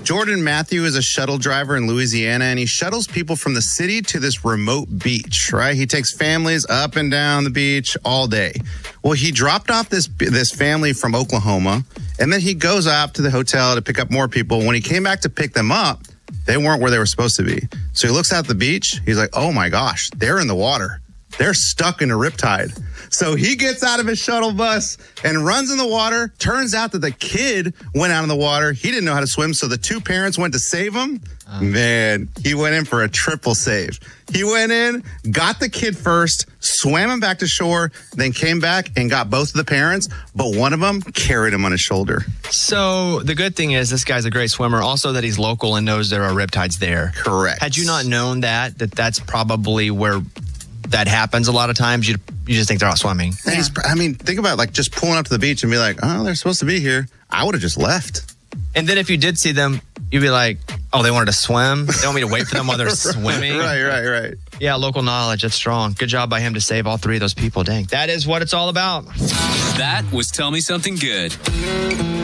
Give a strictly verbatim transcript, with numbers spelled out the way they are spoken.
Jordan Matthew is a shuttle driver in Louisiana, and he shuttles people from the city to this remote beach, right? He takes families up and down the beach all day. Well, he dropped off this this family from Oklahoma, and then he goes up to the hotel to pick up more people. When he came back to pick them up, they weren't where they were supposed to be. So he looks out the beach. He's like, oh, my gosh, they're in the water. They're stuck in a riptide. So he gets out of his shuttle bus and runs in the water. Turns out that the kid went out in the water. He didn't know how to swim, so the two parents went to save him. Uh, Man, he went in for a triple save. He went in, got the kid first, swam him back to shore, then came back and got both of the parents, but one of them carried him on his shoulder. So the good thing is this guy's a great swimmer. Also that he's local and knows there are riptides there. Correct. Had you not known that, that that's probably where that happens a lot of times, you you just think they're out swimming. Yeah. He's, I mean, think about like just pulling up to the beach and be like, oh, they're supposed to be here. I would have just left. And then if you did see them, you'd be like, oh, they wanted to swim? They want me to wait for them while they're swimming? Right, right, right. Yeah, local knowledge. That's strong. Good job by him to save all three of those people. Dang. That is what it's all about. That was Tell Me Something Good.